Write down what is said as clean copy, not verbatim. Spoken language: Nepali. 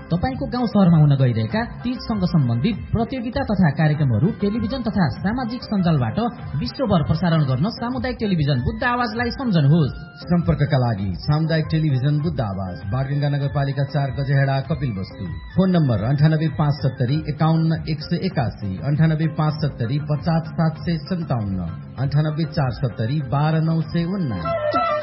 तपाईको गाउँ शहरमा हुन गइरहेका तीजसँग सम्बन्धित प्रतियोगिता तथा कार्यक्रमहरू टेलिभिजन तथा सामाजिक सञ्जालबाट विश्वभर प्रसारण गर्न सामुदायिक टेलिभिजन बुद्ध आवाजलाई सम्झनुहोस्। सम्पर्कका लागि सामुदायिक टेलिभिजन बुद्ध आवाज, बारगंगा नगरपालिका 4 गजेहडा, कपिलवस्तु। Phone number 9857 51 181, 9857 50 757, 98 470 12 919।